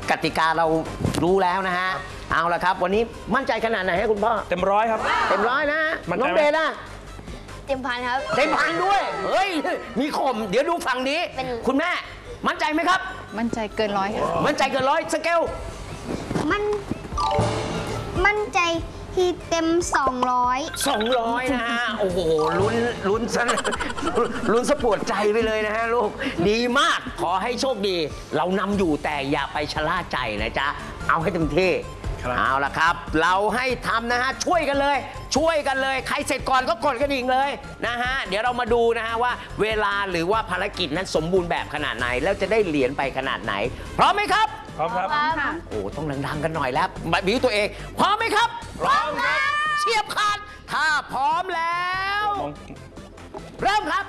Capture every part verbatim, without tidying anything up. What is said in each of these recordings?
กติกาเรารู้แล้วนะฮะเอาละครับวันนี้มั่นใจขนาดไหนให้คุณพ่อเต็มร้อยครับเต็มร้อยนะน้องเบนนะเต็มพันครับเต็มพันด้วยเฮ้ยมีข่มเดี๋ยวดูฝั่งนี้คุณแม่มั่นใจไหมครับมั่นใจเกินร้อยค่ะมั่นใจเกินร้อยสเกลมันมั่นใจที่เต็มสองร้อยสองร้อยนะฮะโอ้โหลุ้นลุ้นซะลุ้นสะปวดใจไปเลยนะฮะลูกดีมากขอให้โชคดีเรานำอยู่แต่อย่าไปชะล่าใจนะจ๊ะเอาให้เต็มที่เอาละครับเราให้ทำนะฮะช่วยกันเลยช่วยกันเลยใครเสร็จก่อนก็กดกระดิ่งเลยนะฮะเดี๋ยวเรามาดูนะฮะว่าเวลาหรือว่าภารกิจนั้นสมบูรณ์แบบขนาดไหนแล้วจะได้เหรียญไปขนาดไหนพร้อมไหมครับพร้อมครับโอ้ต้องดังๆกันหน่อยแล้วบิวตัวเองพร้อมไหมครับพร้อมครับเชียบขาดถ้าพร้อมแล้วเริ่มครับ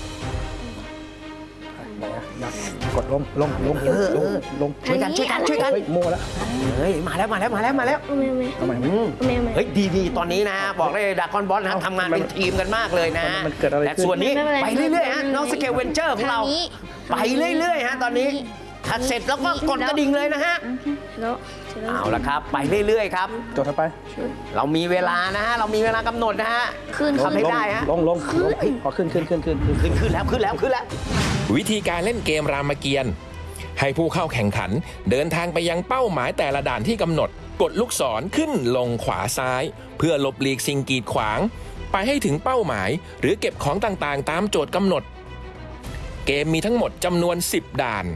กดลงลงลงลงลงช่วยกันช่วยกันช่วยกันโม่แล้วเฮ้ยมาแล้วมาแล้วมาแล้วมาแล้วทำไมเฮ้ยดีๆตอนนี้นะบอกเลยดากอนบอสนะทำงานเป็นทีมกันมากเลยนะแต่ส่วนนี้ไปเรื่อยๆฮะน้องสเกลเวนเจอร์ของเราไปเรื่อยๆฮะตอนนี้ถ้าเสร็จแล้วก็กดกระดิ่งเลยนะฮะเอาละครับไปเรื่อยๆครับจดเข้าไปเรามีเวลานะฮะเรามีเวลากำหนดนะฮะขึ้นทำให้ได้ฮะลงลงพอขึ้นขึ้นขึ้นขึ้นขึ้นขึ้นแล้วขึ้นแล้วขึ้นแล้ววิธีการเล่นเกมรามเกียรติ์ให้ผู้เข้าแข่งขันเดินทางไปยังเป้าหมายแต่ละด่านที่กำหนดกดลูกศรขึ้นลงขวาซ้ายเพื่อหลบหลีกสิ่งกีดขวางไปให้ถึงเป้าหมายหรือเก็บของต่างๆตามโจทย์กำหนดเกมมีทั้งหมดจำนวนสิบด่าน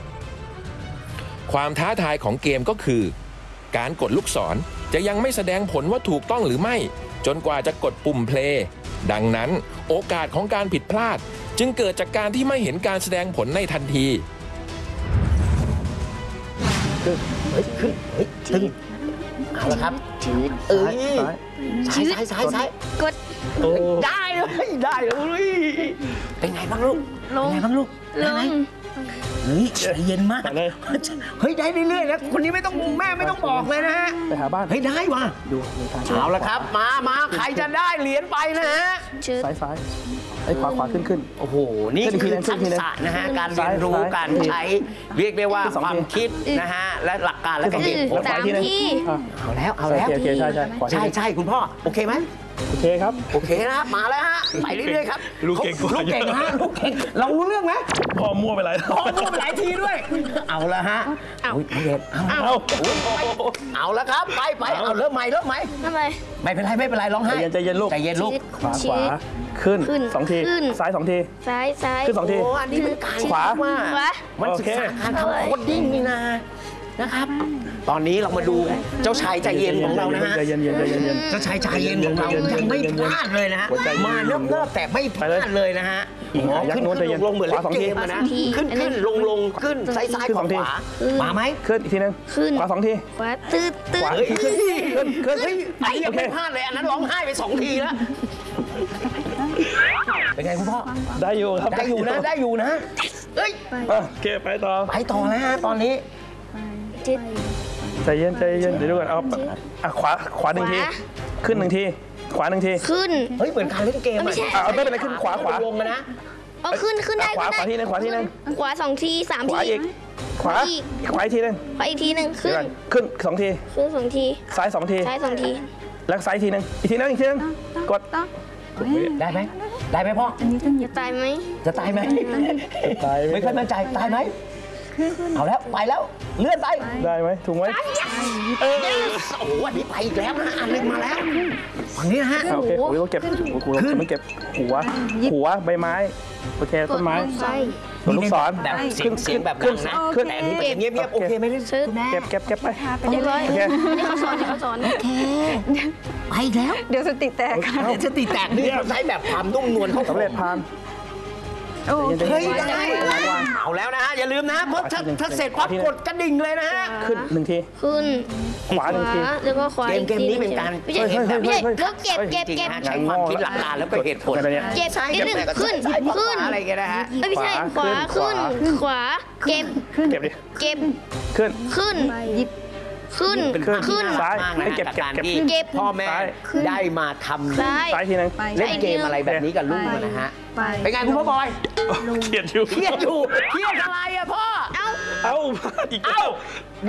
ความท้าทายของเกมก็คือการกดลูกศรจะยังไม่แสดงผลว่าถูกต้องหรือไม่จนกว่าจะกดปุ่มเพลย์ดังนั้นโอกาสของการผิดพลาดจึงเกิดจากการที่ไม่เห็นการแสดงผลในทันทีเฮ้ยขึ้นเฮ้ยตึงเอาละครับชืดเอ้ยซ้ายซ้ายซ้ายกดได้เลยได้เลยเป็นไงบ้างลูกลงเป็นไงบ้างลูกลงเฮ้ยเย็นมากเฮ้ยได้เรื่อยๆนะคนนี้ไม่ต้องแม่ไม่ต้องบอกเลยนะฮะไปหาบ้านเฮ้ยได้ว่ะดูเอาละครับมามาใครจะได้เหรียญไปนะฮะซ้ายซ้ายไอ้ขวาขวาขึ้นขึ้นโอ้โหนี่คือทักษะนะฮะการเรียนรู้การใช้เรียกได้ว่าความคิดนะฮะและหลักการและการเรียนรู้สามที่เอาแล้วเอาแล้วใช่ใช่ใช่ใช่คุณพ่อโอเคไหมโอเคครับโอเคนะมาแล้วฮะไปเรื่อยๆครับลูกเก่งลูกเก่งฮะลูกเก่งเรารู้เรื่องไหมพ่อมั่วไปหลายพ่อมั่วไปหลายทีด้วยเอาละฮะเอาเด็ดเอาเอาเอาละครับไปไปเอาเริ่มใหม่เริ่มใหม่ทำไมไม่เป็นไรไม่เป็นไรร้องไห้ใจเย็นลูกใจเย็นลูกขวาขวาขึ้นสองทีซ้ายสองทีซ้ายซ้ายขึ้นสองทีโอ้อันนี้มันการขวามันศึกษาการทำโคดดิ้งนี่นะนะครับตอนนี้เรามาดูเจ้าชายใจเย็นของเรานะฮะใจเย็นใจเย็นเจ้าชายใจเย็นของเรายังไม่พลาดเลยนะฮะมาเนิ่มๆแต่ไม่พลาดเลยนะฮะขึ้นขึ้นลงเหมือนเล่นเกมนะขึ้นขึ้นลงลงขึ้นซ้ายซ้ายขวาขวามาไหมขึ้นอีกทีนึงขวาสองทีขวาตื้อตื้อขึ้นขึ้นขึ้นเฮ้ยไอ้ยังไม่พลาดเลยอันนั้นร้องไห้ไปสองทีแล้วเป็นไงคุณพ่อได้อยู่ครับได้อยู่นะได้อยู่นะเฮ้ยโอเคไปต่อไปต่อแล้วฮะตอนนี้ใจเย็นใจเย็นเดี๋ยวดูก่อนเอาอ่ะขวาขวาหนึ่งทีขึ้นหนึ่งทีขวาหนึ่งทีขึ้นเฮ้ยเหมือนการเล่นเกมไม่ใช่เอาไม่เป็นไรขึ้นขวาขวาลงนะเอาขึ้นขึ้นได้ขวาขวาทีนึงขวาทีนึงขวาสองทีสามทีขวาอีกขวาขวาอีกทีนึงขวาอีกทีนึงขึ้นขึ้นสองทีขึ้นสองทีซ้ายสองทีซ้ายสองทีแล้วซ้ายทีนึงอีกทีนึงอีกทีนึงกดได้ไหมได้ไหมพ่อจะตายไหมจะตายไหมตายไม่ค่อยมั่นใจตายไหมเอาแล้วไปแล้วเลื่อนไปได้ไหมถูกไหมเออโอ้โหอันนี้ไปอีกแล้วนะอันนึงมาแล้วฝั่งนี้นะฮะโอเคโอ้ยเก็บขึ้นมันเก็บหัวหัวใบไม้โอเคต้นไม้ตัวลูกศรแบบเสียงเสียงแบบขึ้นนะขึ้นแต่นี่เงียบเงียบโอเคไม่ได้ซื้อเก็บเก็บเก็บไปเรียบร้อยนี่เขาสอนนี่เขาสอนโอเคไปแล้วเดี๋ยวสติแตกเดี๋ยวสติแตกนี่ใช้แบบความนุ่มนวลเขาสำเร็จผ่านเฮ้ยได้เอาแล้วนะฮะอย่าลืมนะเพราะถ้าเสร็จปั๊บกดกระดิ่งเลยนะฮะขึ้นหนึ่งทีขึ้นขวาหนึ่งทีแล้วก็ขวาเกมเกมนี้เป็นการไม่ใช่แบบไม่ใช่แล้วเก็บเก็บเก็บใช้ความคิดหลักการแล้วก็เหตุผลเก็บนิดนึงขึ้นขึ้นอะไรกันนะฮะไม่ใช่ขวาขึ้นขวาเก็บเก็บดิเก็บขึ้นขึ้นขึ้นขึ้นซ้ายให้เก็บเก็บเก็บพ่อแม่ได้มาทำซ้ายทีนึงเล่นเกมอะไรแบบนี้กับลูกนะฮะเป็นไงคุณพ่อบอยเครียดอยู่เครียดอยู่เครียดอะไรอะพ่อเอ้าเอ้าอีกแล้ว